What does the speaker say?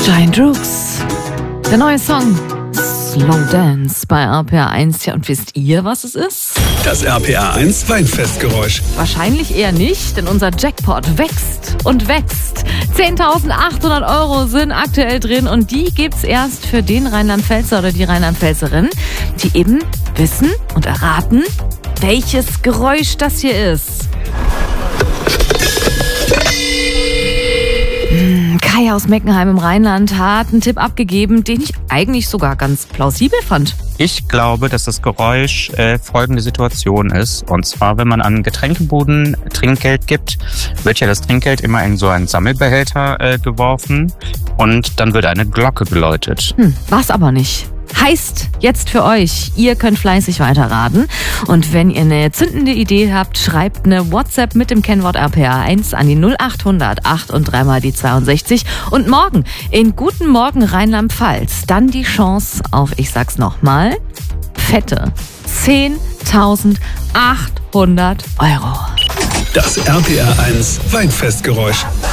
Giant Rooks. Der neue Song Slow Dance bei RPA 1. Ja, und wisst ihr, was es ist? Das RPA 1 Weinfestgeräusch. Wahrscheinlich eher nicht, denn unser Jackpot wächst und wächst. 10.800 € sind aktuell drin und die gibt's erst für den Rheinland-Pfälzer oder die Rheinland-Pfälzerin, die eben wissen und erraten, welches Geräusch das hier ist. Kai aus Meckenheim im Rheinland hat einen Tipp abgegeben, den ich eigentlich sogar ganz plausibel fand. Ich glaube, dass das Geräusch folgende Situation ist. Und zwar, wenn man an Getränkebuden Trinkgeld gibt, wird ja das Trinkgeld immer in so einen Sammelbehälter geworfen und dann wird eine Glocke geläutet. War's aber nicht. Heißt jetzt für euch, ihr könnt fleißig weiterraten. Und wenn ihr eine zündende Idee habt, schreibt eine WhatsApp mit dem Kennwort RPA 1 an die 0800 8 und 3 mal die 62. Und morgen in Guten Morgen Rheinland-Pfalz dann die Chance auf, ich sag's nochmal, fette 10.800 €. Das RPA 1 Weinfestgeräusch.